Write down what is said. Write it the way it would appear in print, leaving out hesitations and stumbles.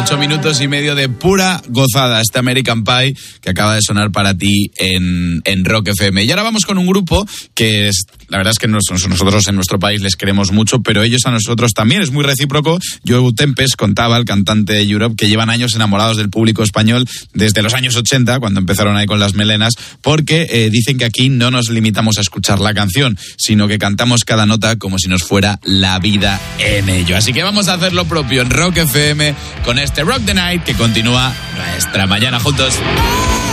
8 minutos y medio de pura gozada, este American Pie que acaba de sonar para ti en Rock FM. Y ahora vamos con un grupo que la verdad es que nosotros en nuestro país les queremos mucho, pero ellos a nosotros también, es muy recíproco. Joe Tempest contaba, el cantante de Europe, que llevan años enamorados del público español desde los años 80, cuando empezaron ahí con las melenas, porque dicen que aquí no nos limitamos a escuchar la canción, sino que cantamos cada nota como si nos fuera la vida en ello. Así que vamos a hacer lo propio en Rock FM con este Rock the Night que continúa nuestra mañana juntos.